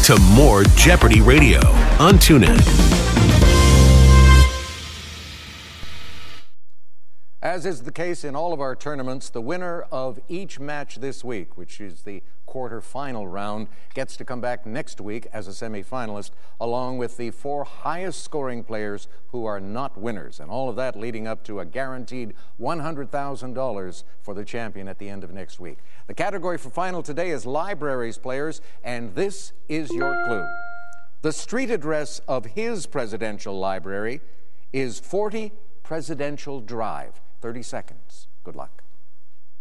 to more Jeopardy Radio on TuneIn. As is the case in all of our tournaments, the winner of each match this week, which is the quarterfinal round, gets to come back next week as a semifinalist, along with the 4 highest scoring players who are not winners. And all of that leading up to a guaranteed $100,000 for the champion at the end of next week. The category for final today is libraries players, and this is your clue. The street address of his presidential library is 40 Presidential Drive. 30 seconds. Good luck.